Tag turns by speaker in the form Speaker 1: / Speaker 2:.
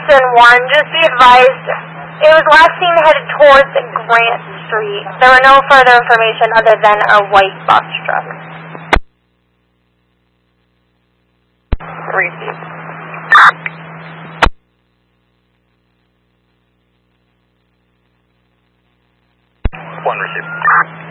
Speaker 1: Houston 1, just be advised, it was last seen headed towards Grant Street. There were no further information other than a white box truck.
Speaker 2: Received. 1 received.